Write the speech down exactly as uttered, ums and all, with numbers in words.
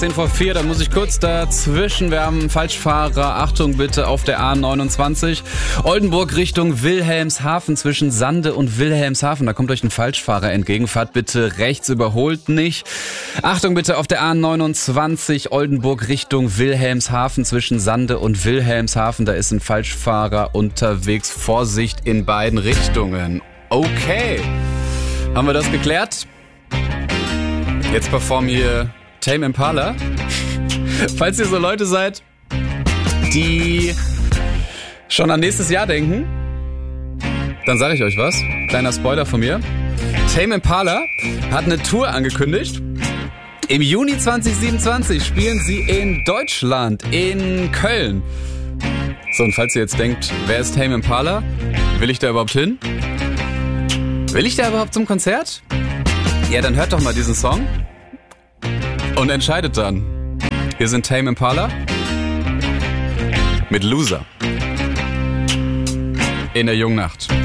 zehn vor vier, da muss ich kurz dazwischen. Wir haben einen Falschfahrer. Achtung bitte auf der A neunundzwanzig. Oldenburg Richtung Wilhelmshaven zwischen Sande und Wilhelmshaven. Da kommt euch ein Falschfahrer entgegen. Fahrt bitte rechts, überholt nicht. Achtung bitte auf der A neunundzwanzig. Oldenburg Richtung Wilhelmshaven zwischen Sande und Wilhelmshaven. Da ist ein Falschfahrer unterwegs. Vorsicht in beiden Richtungen. Okay. Haben wir das geklärt? Jetzt performen hier Tame Impala. Falls ihr so Leute seid, die schon an nächstes Jahr denken, dann sage ich euch was. Kleiner Spoiler von mir. Tame Impala hat eine Tour angekündigt. Im Juni zwanzig siebenundzwanzig spielen sie in Deutschland, in Köln. So, und falls ihr jetzt denkt, wer ist Tame Impala? Will ich da überhaupt hin? Will ich da überhaupt zum Konzert? Ja, dann hört doch mal diesen Song. Und entscheidet dann. Hier sind Tame Impala mit Loser in der Jungnacht.